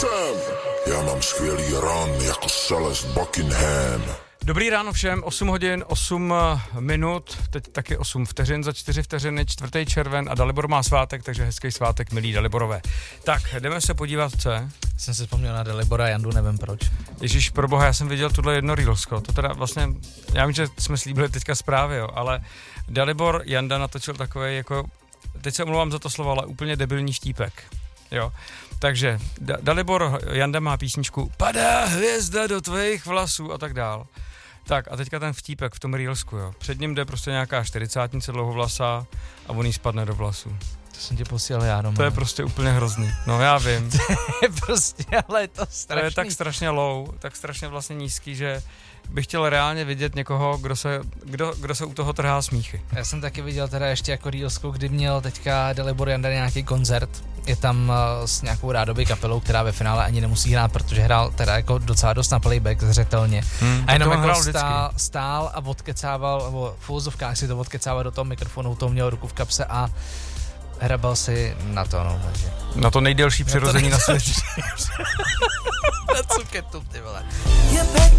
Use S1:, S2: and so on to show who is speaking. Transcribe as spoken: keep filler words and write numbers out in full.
S1: jsem. Já mám skvělý run jako Celeste Buckingham.
S2: Dobrý ráno všem, osm hodin, osm minut, teď taky osm vteřin za čtyři vteřiny, čtvrtý červen a Dalibor má svátek, takže hezký svátek, milí Daliborové. Tak, jdeme se podívat, co je?
S3: Jsem si vzpomněl na Dalibora Jandu, nevím proč.
S2: Ježíš, pro boha, já jsem viděl tuhle jedno reelsko, to teda vlastně, já vím, že jsme slíbili teďka zprávy, jo, ale Dalibor Janda natočil takovej jako, teď se omlouvám za to slovo, ale úplně debilní štípek, jo. Takže da- Dalibor Janda má písničku Padá hvězda do tvých vlasů a tak dál. Tak a teďka ten vtípek v tom reelsku, jo. Před ním jde prostě nějaká čtyřicátnice dlouhovlasá a on jí spadne do vlasů.
S3: To jsem ti posílal já doma.
S2: To je prostě úplně hrozný. No já vím.
S3: To je prostě, ale je to strašný.
S2: To je tak strašně low, tak strašně vlastně nízký, že bych chtěl reálně vidět někoho, kdo se, kdo, kdo se u toho trhá smíchy.
S3: Já jsem taky viděl teda ještě jako reelsku, kdy měl teďka Dalibor Janda nějaký koncert. Je tam uh, s nějakou rádoby kapelou, která ve finále ani nemusí hrát, protože hrál teda jako docela dost na playback zřetelně. Hmm, a jenom jako stál, stál a odkecával, nebo v úvozovkách si to odkecával do toho mikrofonu, to měl ruku v kapse a hrabal si na to, no. Takže.
S2: Na to nejdelší přirození na světě.
S3: Na cuketu, ty vole.